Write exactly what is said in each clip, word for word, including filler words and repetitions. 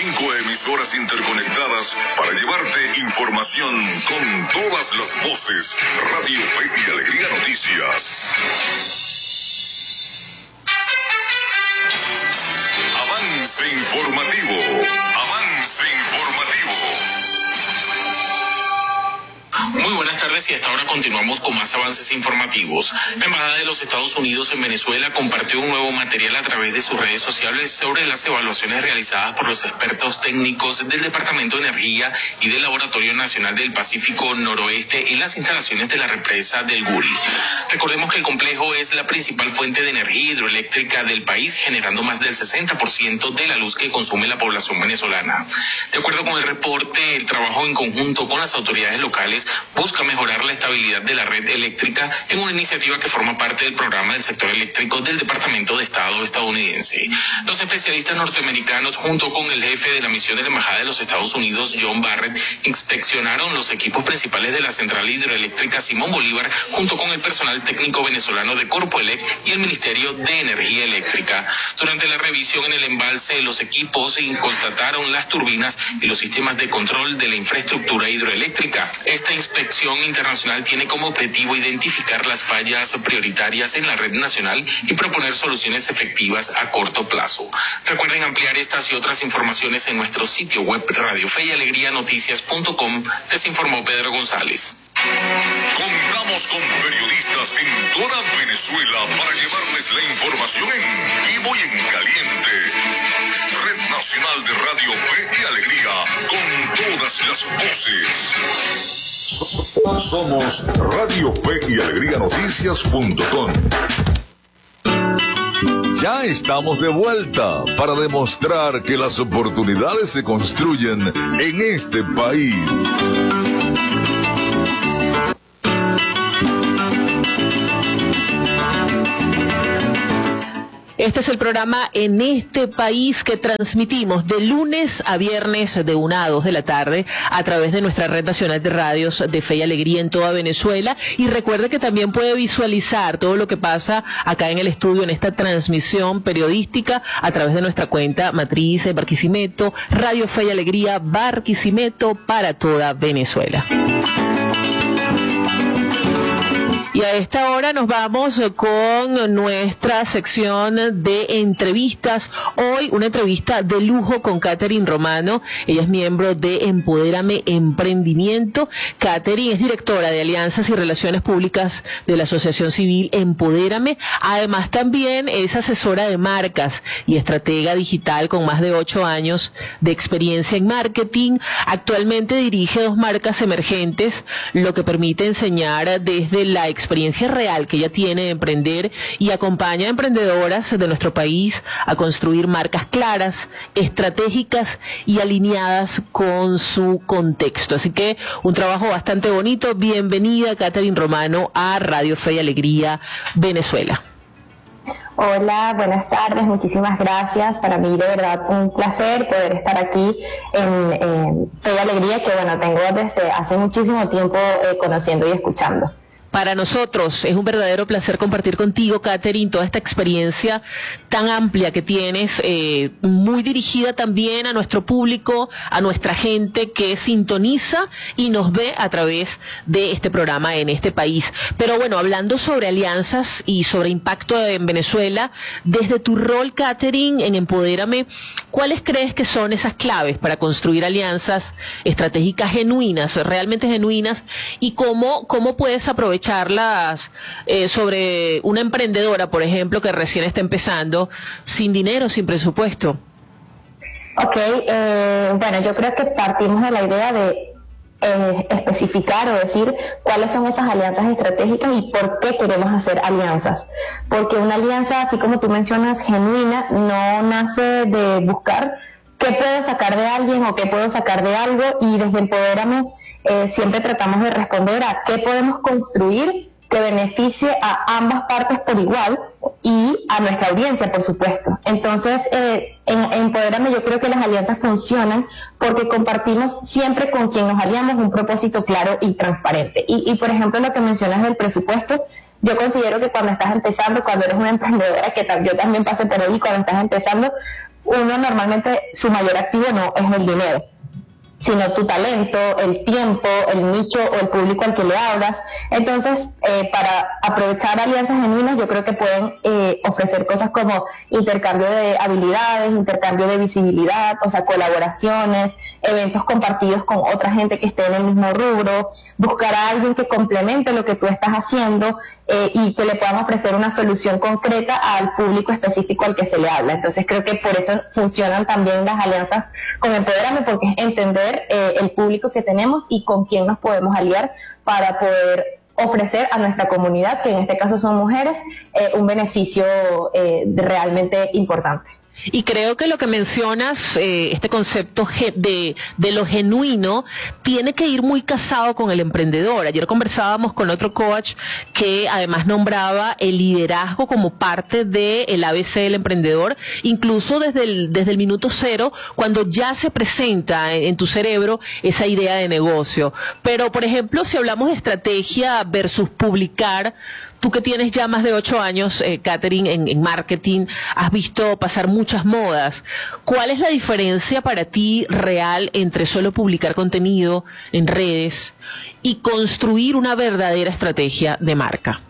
cinco emisoras interconectadas para llevarte información con todas las voces. Radio Fe y Alegría Noticias. Avance informativo. Avance informativo. Muy buenas tardes y hasta ahora continuamos con más avances informativos. La Embajada de los Estados Unidos en Venezuela compartió un nuevo material a través de sus redes sociales sobre las evaluaciones realizadas por los expertos técnicos del Departamento de Energía y del Laboratorio Nacional del Pacífico Noroeste en las instalaciones de la represa del Guri. Recordemos que el complejo es la principal fuente de energía hidroeléctrica del país, generando más del sesenta por ciento de la luz que consume la población venezolana. De acuerdo con el reporte, el trabajo en conjunto con las autoridades locales busca mejorar la estabilidad de la red eléctrica en una iniciativa que forma parte del programa del sector eléctrico del Departamento de Estado estadounidense. Los especialistas norteamericanos, junto con el jefe de la misión de la Embajada de los Estados Unidos, John Barrett, inspeccionaron los equipos principales de la central hidroeléctrica Simón Bolívar, junto con el personal técnico venezolano de Corpoelec y el Ministerio de Energía Eléctrica. Durante la revisión en el embalse, los equipos constataron las turbinas y los sistemas de control de la infraestructura hidroeléctrica. Esta inspección internacional tiene como objetivo identificar las fallas prioritarias en la red nacional y proponer soluciones efectivas a corto plazo. Recuerden ampliar estas y otras informaciones en nuestro sitio web radio fe y alegría noticias punto com. Les informó Pedro González. Contamos con periodistas en toda Venezuela para llevarles la información en vivo y en caliente. Red Nacional de Radio Fe y Alegría, con todas las voces. Somos Radio Fe y Alegría Noticias punto com. Ya estamos de vuelta para demostrar que las oportunidades se construyen en este país. Este es el programa En este País que transmitimos de lunes a viernes de una a dos de la tarde a través de nuestra red nacional de radios de Fe y Alegría en toda Venezuela. Y recuerde que también puede visualizar todo lo que pasa acá en el estudio, en esta transmisión periodística, a través de nuestra cuenta matriz Barquisimeto, Radio Fe y Alegría Barquisimeto para toda Venezuela. Y a esta hora nos vamos con nuestra sección de entrevistas. Hoy una entrevista de lujo con Catherine Romano. Ella es miembro de Empodérame Emprendimiento. Catherine es directora de Alianzas y Relaciones Públicas de la Asociación Civil Empodérame. Además también es asesora de marcas y estratega digital con más de ocho años de experiencia en marketing. Actualmente dirige dos marcas emergentes, lo que permite enseñar desde la experiencia experiencia real que ella tiene de emprender y acompaña a emprendedoras de nuestro país a construir marcas claras, estratégicas y alineadas con su contexto. Así que un trabajo bastante bonito. Bienvenida, Catherine Romano, a Radio Fe y Alegría Venezuela. Hola, buenas tardes, muchísimas gracias. Para mí de verdad un placer poder estar aquí en, en Fe y Alegría, que bueno, tengo desde hace muchísimo tiempo eh, conociendo y escuchando. Para nosotros es un verdadero placer compartir contigo, Catherine, toda esta experiencia tan amplia que tienes, eh, muy dirigida también a nuestro público, a nuestra gente que sintoniza y nos ve a través de este programa En este País. Pero bueno, hablando sobre alianzas y sobre impacto en Venezuela, desde tu rol, Catherine, en Empodérame, ¿cuáles crees que son esas claves para construir alianzas estratégicas genuinas, realmente genuinas, y cómo, cómo puedes aprovechar charlas eh, sobre una emprendedora, por ejemplo, que recién está empezando, sin dinero, sin presupuesto? Ok, eh, bueno, yo creo que partimos de la idea de eh, especificar o decir cuáles son esas alianzas estratégicas y por qué queremos hacer alianzas. Porque una alianza, así como tú mencionas, genuina, no nace de buscar qué puedo sacar de alguien o qué puedo sacar de algo, y desde Empodérame eh, siempre tratamos de responder a qué podemos construir que beneficie a ambas partes por igual y a nuestra audiencia, por supuesto. Entonces, eh, en, en Empodérame yo creo que las alianzas funcionan porque compartimos siempre con quien nos aliamos un propósito claro y transparente. Y, y por ejemplo, lo que mencionas del presupuesto, yo considero que cuando estás empezando, cuando eres una emprendedora, que yo también pasé por ahí, cuando estás empezando, uno normalmente su mayor activo no es el dinero, sino tu talento, el tiempo, el nicho o el público al que le hablas. Entonces, eh, para aprovechar alianzas genuinas, yo creo que pueden eh, ofrecer cosas como intercambio de habilidades, intercambio de visibilidad, o sea, colaboraciones, eventos compartidos con otra gente que esté en el mismo rubro, buscar a alguien que complemente lo que tú estás haciendo eh, y que le puedan ofrecer una solución concreta al público específico al que se le habla. Entonces, creo que por eso funcionan también las alianzas con Empodérame, porque es entender Eh, el público que tenemos y con quién nos podemos aliar para poder ofrecer a nuestra comunidad, que en este caso son mujeres, eh, un beneficio eh, realmente importante. Y creo que lo que mencionas, eh, este concepto de, de lo genuino, tiene que ir muy casado con el emprendedor. Ayer conversábamos con otro coach que además nombraba el liderazgo como parte del A B C del emprendedor, incluso desde el, desde el minuto cero, cuando ya se presenta en, en tu cerebro esa idea de negocio. Pero, por ejemplo, si hablamos de estrategia versus publicar, tú que tienes ya más de ocho años, eh, Catherine, en, en marketing, has visto pasar muchas modas. ¿Cuál es la diferencia para ti real entre solo publicar contenido en redes y construir una verdadera estrategia de marca?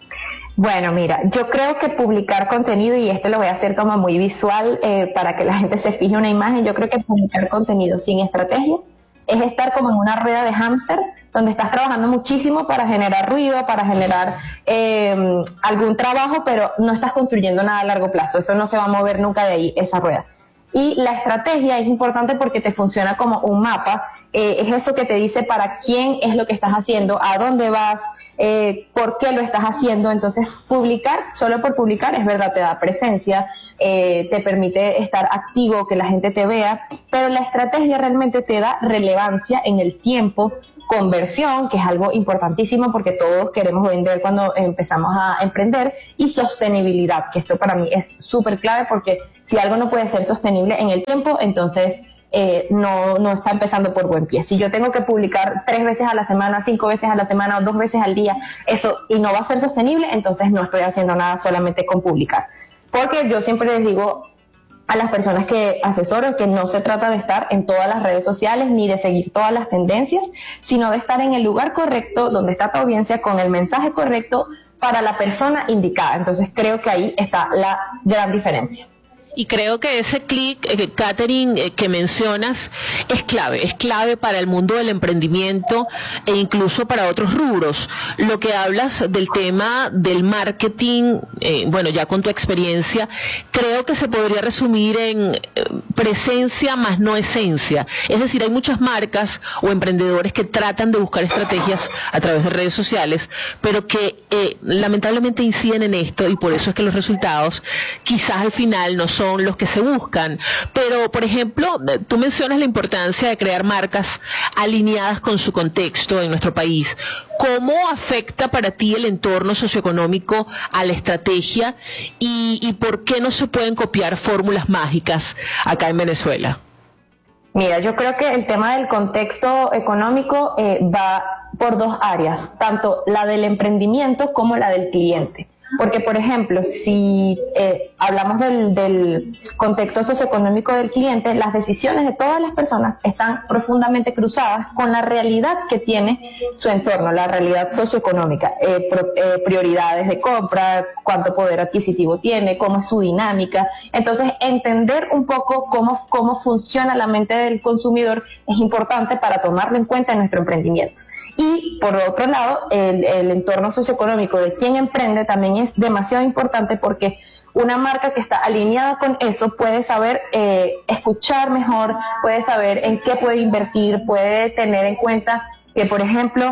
Bueno, mira, yo creo que publicar contenido, y esto lo voy a hacer como muy visual eh, para que la gente se fije una imagen, yo creo que publicar contenido sin estrategia es estar como en una rueda de hámster, donde estás trabajando muchísimo para generar ruido, para generar eh, algún trabajo, pero no estás construyendo nada a largo plazo. Eso no se va a mover nunca de ahí, esa rueda. Y la estrategia es importante porque te funciona como un mapa, eh, es eso que te dice para quién es lo que estás haciendo, a dónde vas, eh, por qué lo estás haciendo. Entonces, publicar, solo por publicar, es verdad, te da presencia, eh, te permite estar activo, que la gente te vea, pero la estrategia realmente te da relevancia en el tiempo, conversión, que es algo importantísimo porque todos queremos vender cuando empezamos a emprender, y sostenibilidad, que esto para mí es súper clave, porque si algo no puede ser sostenible en el tiempo, entonces eh, no, no está empezando por buen pie. Si yo tengo que publicar tres veces a la semana, cinco veces a la semana o dos veces al día, eso y no va a ser sostenible, entonces no estoy haciendo nada solamente con publicar. Porque yo siempre les digo a las personas que asesoro que no se trata de estar en todas las redes sociales ni de seguir todas las tendencias, sino de estar en el lugar correcto, donde está tu audiencia, con el mensaje correcto para la persona indicada. Entonces creo que ahí está la gran diferencia. Y creo que ese clic, eh, Catherine, eh, que mencionas, es clave, es clave para el mundo del emprendimiento e incluso para otros rubros. Lo que hablas del tema del marketing, eh, bueno, ya con tu experiencia, creo que se podría resumir en eh, presencia más no esencia. Es decir, hay muchas marcas o emprendedores que tratan de buscar estrategias a través de redes sociales, pero que eh, lamentablemente inciden en esto, y por eso es que los resultados quizás al final no son los que se buscan. Pero, por ejemplo, tú mencionas la importancia de crear marcas alineadas con su contexto en nuestro país. ¿Cómo afecta para ti el entorno socioeconómico a la estrategia y, y por qué no se pueden copiar fórmulas mágicas acá en Venezuela? Mira, yo creo que el tema del contexto económico eh, va por dos áreas, tanto la del emprendimiento como la del cliente. Porque, por ejemplo, si eh, hablamos del, del contexto socioeconómico del cliente, las decisiones de todas las personas están profundamente cruzadas con la realidad que tiene su entorno, la realidad socioeconómica, eh, pro, eh, prioridades de compra, cuánto poder adquisitivo tiene, cómo es su dinámica. Entonces, entender un poco cómo, cómo funciona la mente del consumidor es importante para tomarlo en cuenta en nuestro emprendimiento. Y, por otro lado, el, el entorno socioeconómico de quien emprende también es demasiado importante, porque una marca que está alineada con eso puede saber eh, escuchar mejor, puede saber en qué puede invertir, puede tener en cuenta que, por ejemplo,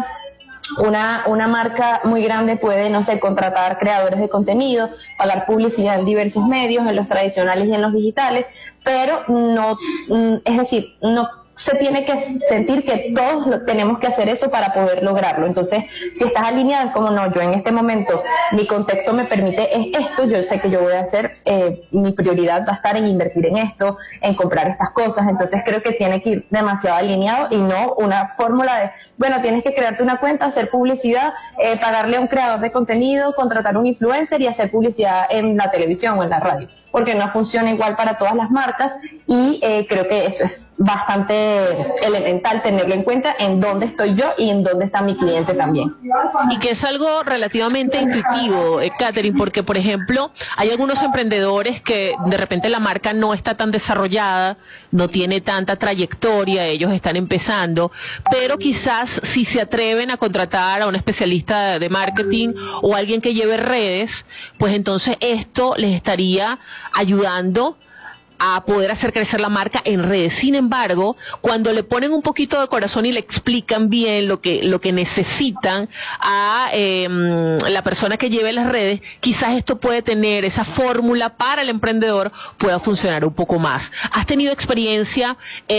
Una, una marca muy grande puede, no sé, contratar creadores de contenido, pagar publicidad en diversos medios, en los tradicionales y en los digitales, pero no, es decir, no se tiene que sentir que todos lo, tenemos que hacer eso para poder lograrlo. Entonces, si estás alineado, es como no, yo en este momento, mi contexto me permite es esto, yo sé que yo voy a hacer, eh, mi prioridad va a estar en invertir en esto, en comprar estas cosas. Entonces creo que tiene que ir demasiado alineado y no una fórmula de, bueno, tienes que crearte una cuenta, hacer publicidad, eh, pagarle a un creador de contenido, contratar un influencer y hacer publicidad en la televisión o en la radio. porque no funciona igual para todas las marcas y eh, creo que eso es bastante elemental tenerlo en cuenta en dónde estoy yo y en dónde está mi cliente también. Y que es algo relativamente intuitivo, eh, Catherine, porque por ejemplo hay algunos emprendedores que de repente la marca no está tan desarrollada, no tiene tanta trayectoria, ellos están empezando, pero quizás si se atreven a contratar a un especialista de marketing o alguien que lleve redes, pues entonces esto les estaría ayudando a poder hacer crecer la marca en redes. Sin embargo, cuando le ponen un poquito de corazón y le explican bien lo que lo que necesitan a eh, la persona que lleve las redes, quizás esto puede tener, esa fórmula para el emprendedor pueda funcionar un poco más. ¿Has tenido experiencia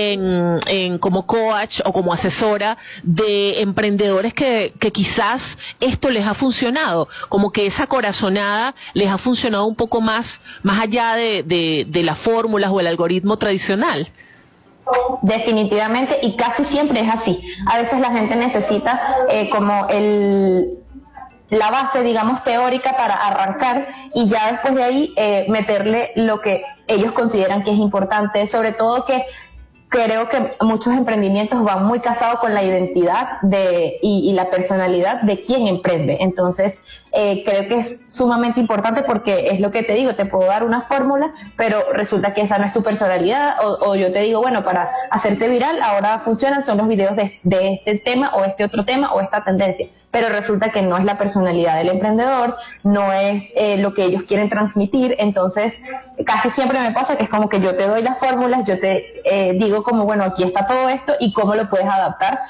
en, en como coach o como asesora de emprendedores que, que quizás esto les ha funcionado? Como que esa corazonada les ha funcionado un poco más, más allá de, de, de la fórmula o el algoritmo tradicional. Definitivamente, y casi siempre es así. A veces la gente necesita eh, como el la base, digamos, teórica para arrancar y ya después de ahí eh, meterle lo que ellos consideran que es importante, sobre todo que creo que muchos emprendimientos van muy casados con la identidad de y, y la personalidad de quien emprende. Entonces, eh, creo que es sumamente importante porque es lo que te digo, te puedo dar una fórmula, pero resulta que esa no es tu personalidad, o, o yo te digo, bueno, para hacerte viral, ahora funcionan, son los videos de, de este tema, o este otro tema, o esta tendencia. Pero resulta que no es la personalidad del emprendedor, no es eh, lo que ellos quieren transmitir. Entonces casi siempre me pasa que es como que yo te doy las fórmulas, yo te eh, digo como, bueno, aquí está todo esto y cómo lo puedes adaptar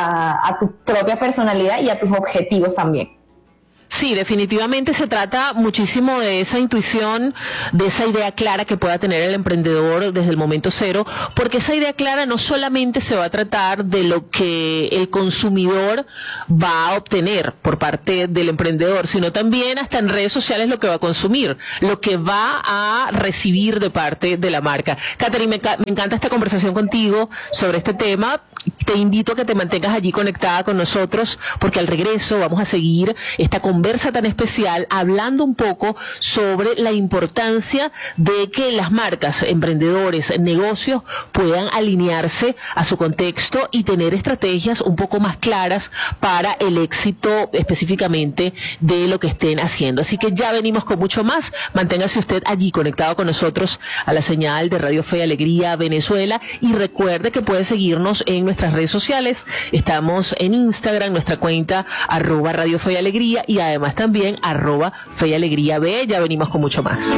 a, a tu propia personalidad y a tus objetivos también. Sí, definitivamente se trata muchísimo de esa intuición, de esa idea clara que pueda tener el emprendedor desde el momento cero, porque esa idea clara no solamente se va a tratar de lo que el consumidor va a obtener por parte del emprendedor, sino también hasta en redes sociales lo que va a consumir, lo que va a recibir de parte de la marca. Catherine, me, me encanta esta conversación contigo sobre este tema. Te invito a que te mantengas allí conectada con nosotros, porque al regreso vamos a seguir esta conversa tan especial hablando un poco sobre la importancia de que las marcas, emprendedores, negocios puedan alinearse a su contexto y tener estrategias un poco más claras para el éxito específicamente de lo que estén haciendo. Así que ya venimos con mucho más. Manténgase usted allí conectado con nosotros a la señal de Radio Fe y Alegría Venezuela, y recuerde que puede seguirnos en nuestras redes sociales. Estamos en Instagram, nuestra cuenta arroba Radio Fe y Alegría, y además también arroba Fe y Alegría B. Ya venimos con mucho más.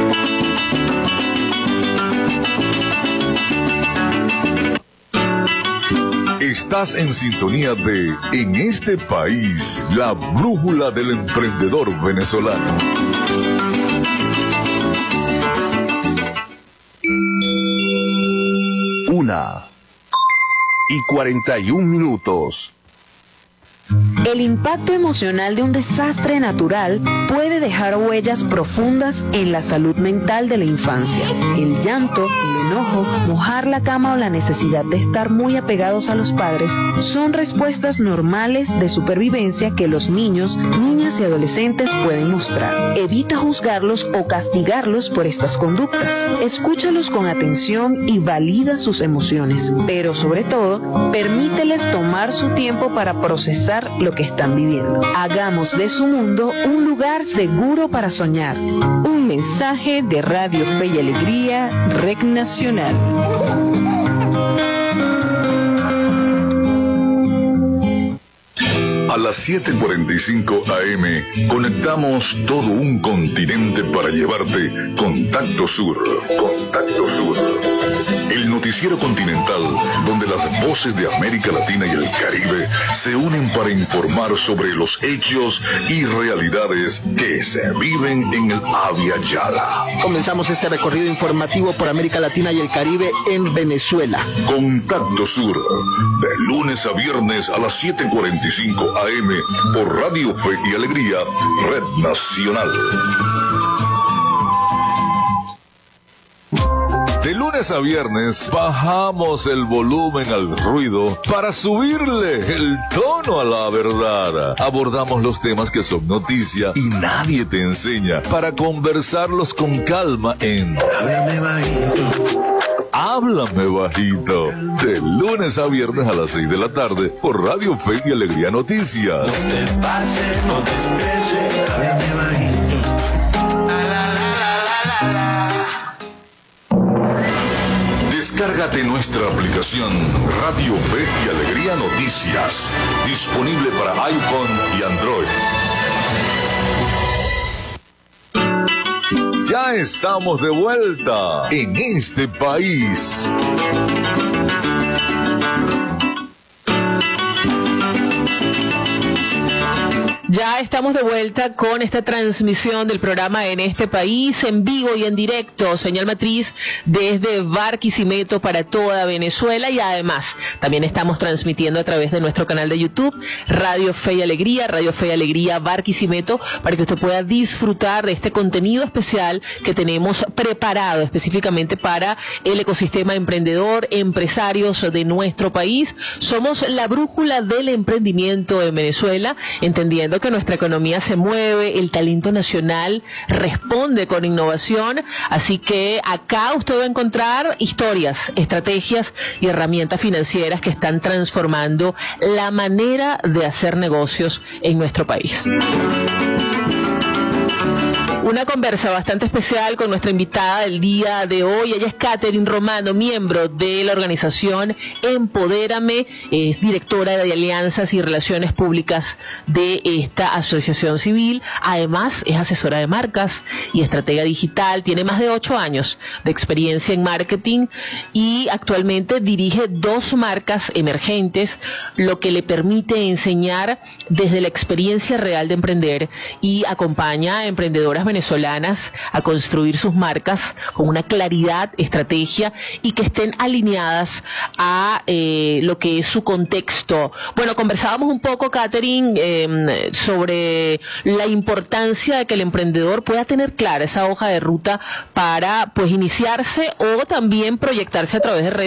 Estás en sintonía de En este país, la brújula del emprendedor venezolano. Una y cuarenta y un minutos. El impacto emocional de un desastre natural puede dejar huellas profundas en la salud mental de la infancia. El llanto, el enojo, mojar la cama o la necesidad de estar muy apegados a los padres son respuestas normales de supervivencia que los niños, niñas y adolescentes pueden mostrar. Evita juzgarlos o castigarlos por estas conductas. Escúchalos con atención y valida sus emociones, pero sobre todo, permíteles tomar su tiempo para procesar lo que están viviendo. Hagamos de su mundo un lugar seguro para soñar. Un mensaje de Radio Fe y Alegría, R E C Nacional. A las siete cuarenta y cinco A M conectamos todo un continente para llevarte Contacto Sur. Contacto Sur. El noticiero continental donde las voces de América Latina y el Caribe se unen para informar sobre los hechos y realidades que se viven en el Abya Yala. Comenzamos este recorrido informativo por América Latina y el Caribe en Venezuela. Contacto Sur, de lunes a viernes a las siete cuarenta y cinco A M por Radio Fe y Alegría, Red Nacional. De lunes a viernes bajamos el volumen al ruido para subirle el tono a la verdad. Abordamos los temas que son noticia y nadie te enseña para conversarlos con calma en Háblame Bajito. Háblame Bajito. De lunes a viernes a las seis de la tarde por Radio Fe y Alegría Noticias. No te pase, no te estrese, háblame bajito. La, la, la, la, la, la. Descárgate nuestra aplicación Radio Fe y Alegría Noticias, disponible para iPhone y Android. Ya estamos de vuelta en este país. Ya estamos de vuelta con esta transmisión del programa En este país, en vivo y en directo, señal matriz desde Barquisimeto para toda Venezuela, y además también estamos transmitiendo a través de nuestro canal de YouTube, Radio Fe y Alegría, Radio Fe y Alegría Barquisimeto, para que usted pueda disfrutar de este contenido especial que tenemos preparado específicamente para el ecosistema emprendedor, empresarios de nuestro país. Somos la brújula del emprendimiento en Venezuela, entendiendo que nuestra economía se mueve, el talento nacional responde con innovación, así que acá usted va a encontrar historias, estrategias y herramientas financieras que están transformando la manera de hacer negocios en nuestro país. Una conversa bastante especial con nuestra invitada del día de hoy. Ella es Catherine Romano, miembro de la organización Empodérame, es directora de Alianzas y Relaciones Públicas de esta asociación civil. Además, es asesora de marcas y estratega digital. Tiene más de ocho años de experiencia en marketing y actualmente dirige dos marcas emergentes, lo que le permite enseñar desde la experiencia real de emprender, y acompaña a emprendedoras venezolanas a construir sus marcas con una claridad, estrategia, y que estén alineadas a eh, lo que es su contexto. Bueno, conversábamos un poco, Catherine, eh, sobre la importancia de que el emprendedor pueda tener clara esa hoja de ruta para, pues, iniciarse o también proyectarse a través de redes